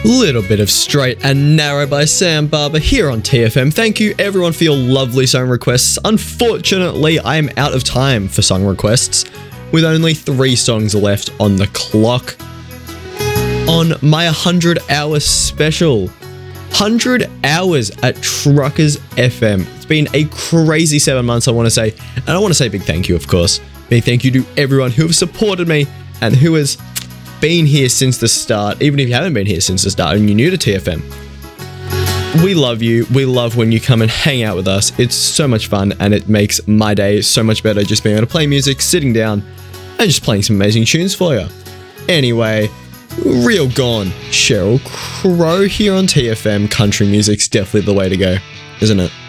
Little bit of Straight and Narrow by Sam Barber here on TFM. Thank you everyone for your lovely song requests. Unfortunately, I am out of time for song requests, with only 3 songs left on the clock. On my 100-hour special, 100 hours at Truckers FM. It's been a crazy 7 months, I want to say. And I want to say a big thank you, of course. Big thank you to everyone who has supported me and who has been here since the start, even if you haven't been here since the start and you're new to TFM. We love you. We love when you come and hang out with us. It's so much fun and it makes my day so much better just being able to play music, sitting down, and just playing some amazing tunes for you. Anyway, Real Gone, Sheryl Crow here on TFM. Country music's definitely the way to go, isn't it?